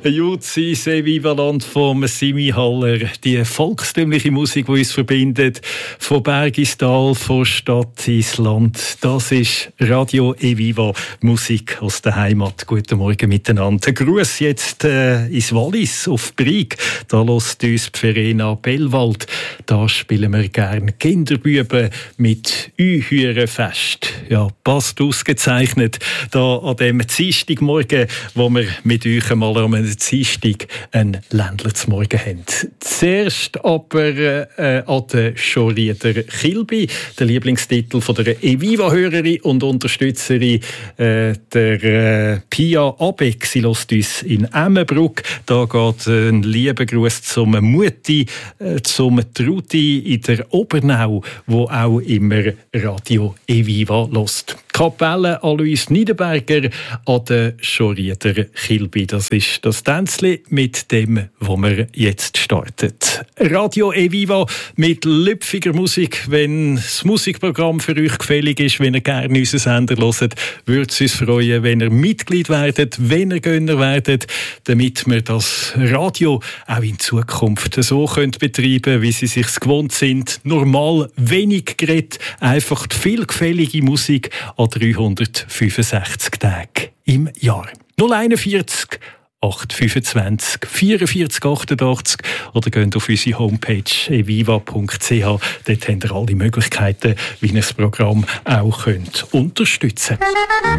Jutzis Evivalant vom Simi Haller. Die volkstümliche Musik, die uns verbindet, von Berg ins Tal, von Stadt ins Land. Das ist Radio Eviva, Musik aus der Heimat. Guten Morgen miteinander. Gruß jetzt ins Wallis, auf Brig. Da hört uns die Verena Bellwald. Da spielen wir gerne Kinderbüben mit Einhürenfest. Ja, passt ausgezeichnet. Da an dem Dienstagmorgen, wo wir mit euch einmal am Dienstag einen Ländlersmorgen haben. Zuerst aber an den Schorieder Kilby, der Lieblingstitel von der Eviva-Hörerin und Unterstützerin, der Pia Abeck. Sie hört uns in Emmenbruck. Da geht ein lieber Gruß zum Mutti, zum Truti in der Obernau, wo auch immer Radio Eviva hört. Kapelle Alois Niederberger an der Schorieder Kilby. Das ist das Tänzli mit dem, wo wir jetzt startet. Radio Eviva mit lüpfiger Musik. Wenn das Musikprogramm für euch gefällig ist, wenn ihr gerne unseren Sender hört, würde es uns freuen, wenn ihr Mitglied werdet, wenn ihr Gönner werdet, damit wir das Radio auch in Zukunft so betreiben können, wie sie sich gewohnt sind. Normal wenig geredet, einfach viel gefällige Musik an 365 Tage im Jahr. 041 825 44 88 oder geht auf unsere Homepage eviva.ch. Dort habt ihr alle Möglichkeiten, wie ihr das Programm auch unterstützen könnt.